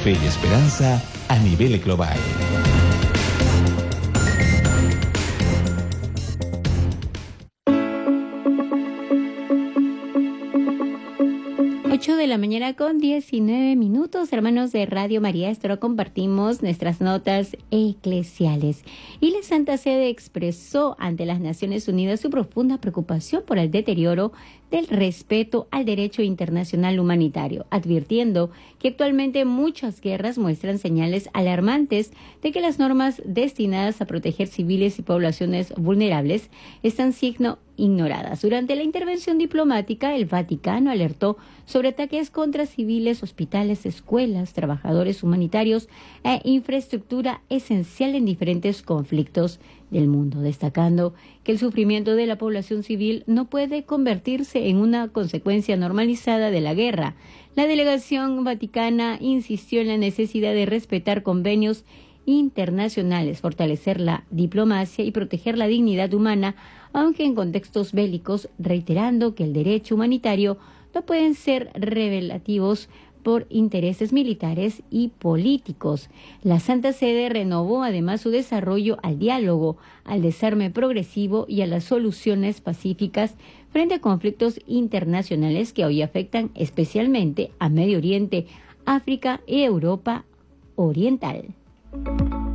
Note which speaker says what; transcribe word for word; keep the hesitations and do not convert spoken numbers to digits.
Speaker 1: fe y esperanza a nivel global.
Speaker 2: ocho de la mañana con diecinueve minutos, hermanos de Radio María Estero, compartimos nuestras notas eclesiales. Y la Santa Sede expresó ante las Naciones Unidas su profunda preocupación por el deterioro del respeto al derecho internacional humanitario, advirtiendo que actualmente muchas guerras muestran señales alarmantes de que las normas destinadas a proteger civiles y poblaciones vulnerables están siendo ignoradas. Durante la intervención diplomática, el Vaticano alertó sobre ataques contra civiles, hospitales, escuelas, trabajadores humanitarios e infraestructura esencial en diferentes conflictos del mundo, destacando que el sufrimiento de la población civil no puede convertirse en una consecuencia normalizada de la guerra. La delegación vaticana insistió en la necesidad de respetar convenios internacionales, fortalecer la diplomacia y proteger la dignidad humana, aunque en contextos bélicos, reiterando que el derecho humanitario no pueden ser revelativos por intereses militares y políticos. La Santa Sede renovó además su desarrollo al diálogo, al desarme progresivo y a las soluciones pacíficas frente a conflictos internacionales que hoy afectan especialmente a Medio Oriente, África y Europa Oriental.